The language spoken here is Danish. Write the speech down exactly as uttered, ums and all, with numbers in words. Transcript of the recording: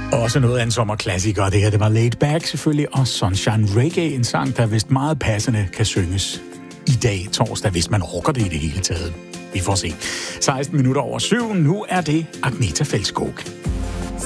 Også noget af en sommerklassiker. Det her, det var Laid Back selvfølgelig, og Sunshine Reggae, en sang, der vist meget passende kan synges i dag, torsdag, hvis man orker det i det hele taget. Vi får se. seksten minutter over syv, nu er det Agneta Fältskog.